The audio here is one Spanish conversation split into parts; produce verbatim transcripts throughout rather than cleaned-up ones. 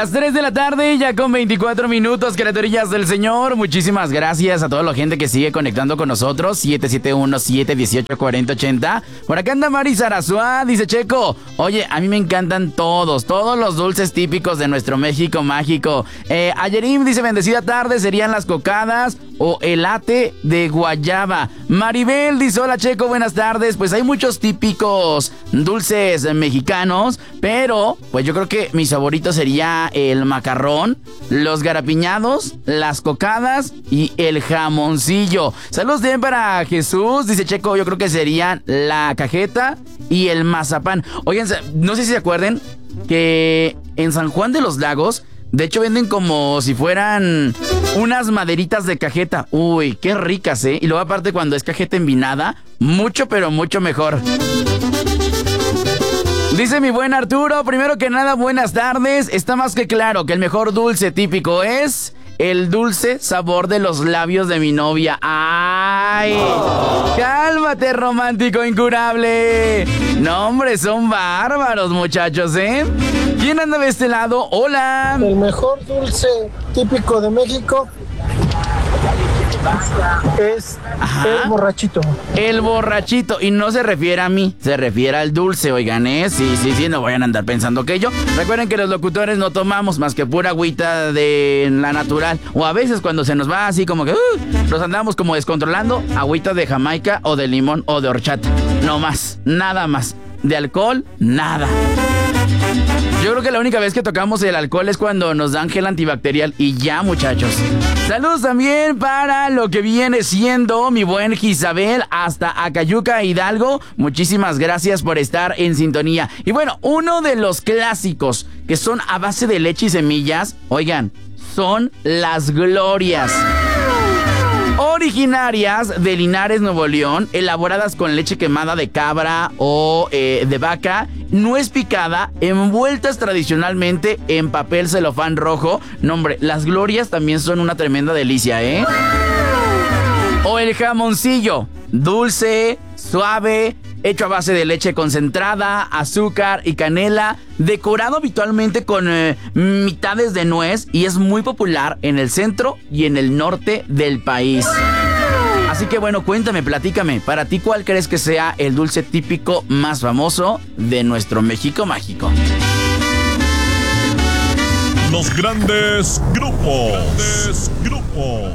Las tres de la tarde, ya con veinticuatro minutos, criaturillas del Señor. Muchísimas gracias a toda la gente que sigue conectando con nosotros. siete siete uno, siete uno ocho, cuatro cero ocho cero. Por acá anda Mari Sarasua, dice Checo. Oye, a mí me encantan todos, todos los dulces típicos de nuestro México mágico. Eh, Ayerim dice, bendecida tarde, serían las cocadas o el ate de guayaba. Maribel dice, hola Checo, buenas tardes. Pues hay muchos típicos dulces mexicanos, pero pues yo creo que mis favoritos sería el macarrón, los garapiñados, las cocadas y el jamoncillo. Saludos bien para Jesús, dice Checo, yo creo que serían la cajeta y el mazapán. Oigan, no sé si se acuerden que en San Juan de los Lagos, de hecho venden como si fueran unas maderitas de cajeta. Uy, qué ricas, ¿eh? Y luego aparte cuando es cajeta envinada, mucho pero mucho mejor. Dice mi buen Arturo, primero que nada, buenas tardes. Está más que claro que el mejor dulce típico es el dulce sabor de los labios de mi novia. ¡Ay! Oh. ¡Cálmate, romántico incurable! No, hombre, son bárbaros, muchachos, ¿eh? ¿Quién anda de este lado? ¡Hola! El mejor dulce típico de México es Ajá. el borrachito. El borrachito. Y no se refiere a mí, se refiere al dulce, oigan, ¿eh? Sí, sí, sí, no vayan a andar pensando que yo. Recuerden que los locutores no tomamos más que pura agüita de la natural. O a veces cuando se nos va así como que... Uh, nos andamos como descontrolando, agüita de Jamaica o de limón o de horchata. No más, nada más. De alcohol, nada. Yo creo que la única vez que tocamos el alcohol es cuando nos dan gel antibacterial y ya, muchachos. Saludos también para lo que viene siendo mi buen Isabel hasta Acayuca, Hidalgo. Muchísimas gracias por estar en sintonía. Y bueno, uno de los clásicos que son a base de leche y semillas, oigan, son las glorias. Originarias de Linares, Nuevo León, elaboradas con leche quemada de cabra o eh, de vaca, nuez picada, envueltas tradicionalmente en papel celofán rojo. No, hombre, las glorias también son una tremenda delicia, ¿eh? O el jamoncillo, dulce, suave, hecho a base de leche concentrada, azúcar y canela, decorado habitualmente con eh, mitades de nuez y es muy popular en el centro y en el norte del país. Así que bueno, cuéntame, platícame, para ti, ¿cuál crees que sea el dulce típico más famoso de nuestro México mágico? Los grandes grupos. Grandes grupos.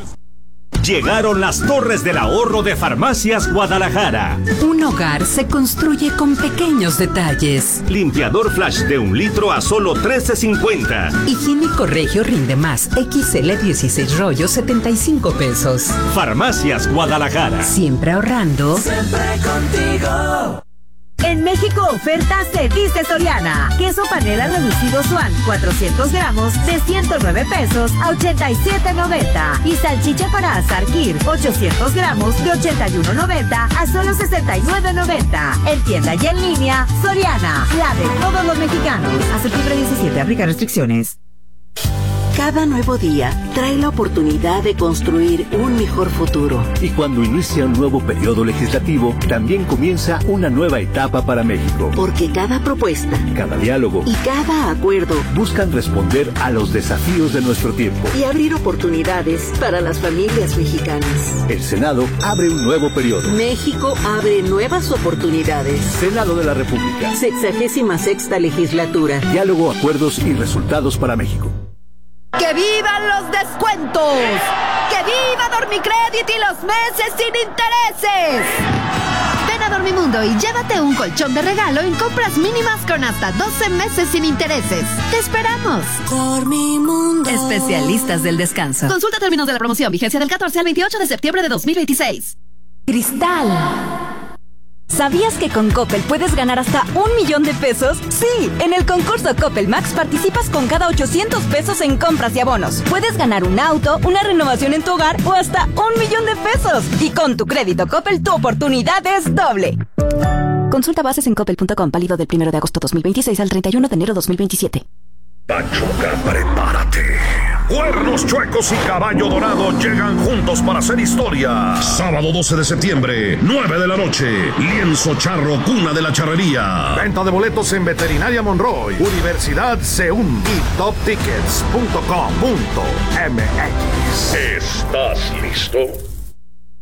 Llegaron las Torres del Ahorro de Farmacias Guadalajara. Un hogar se construye con pequeños detalles. Limpiador Flash de un litro a solo trece cincuenta. Higiénico Regio rinde más. X L dieciséis rollos, setenta y cinco pesos. Farmacias Guadalajara. Siempre ahorrando. Siempre contigo. En México, ofertas de Dice Soriana. Queso panela reducido Swan, cuatrocientos gramos, de ciento nueve pesos a ochenta y siete noventa. Y salchicha para asar Kir, ochocientos gramos, de ochenta y uno noventa a solo sesenta y nueve noventa. En tienda y en línea, Soriana, la de todos los mexicanos. Hasta septiembre diecisiete, aplica restricciones. Cada nuevo día trae la oportunidad de construir un mejor futuro. Y cuando inicia un nuevo periodo legislativo, también comienza una nueva etapa para México. Porque cada propuesta, cada diálogo y cada acuerdo buscan responder a los desafíos de nuestro tiempo y abrir oportunidades para las familias mexicanas. El Senado abre un nuevo periodo. México abre nuevas oportunidades. Senado de la República. Sexagésima sexta legislatura. Diálogo, acuerdos y resultados para México. ¡Que vivan los descuentos! ¡Que viva Dormicrédito y los meses sin intereses! Ven a Dormimundo y llévate un colchón de regalo en compras mínimas con hasta doce meses sin intereses. ¡Te esperamos! Dormimundo. Especialistas del descanso. Consulta términos de la promoción. Vigencia del catorce al veintiocho de septiembre de dos mil veintiséis. Cristal. ¿Sabías que con Coppel puedes ganar hasta un millón de pesos? Sí, en el concurso Coppel Max participas con cada ochocientos pesos en compras y abonos. Puedes ganar un auto, una renovación en tu hogar o hasta un millón de pesos. Y con tu crédito Coppel, tu oportunidad es doble. Consulta bases en coppel punto com, válido del primero de agosto dos mil veintiséis al treinta y uno de enero dos mil veintisiete. Pachuca, prepárate. Cuernos Chuecos y Caballo Dorado llegan juntos para hacer historia. Sábado doce de septiembre, nueve de la noche. Lienzo Charro, cuna de la charrería. Venta de boletos en Veterinaria Monroy, Universidad Seúl y top tickets punto com punto m x. ¿Estás listo?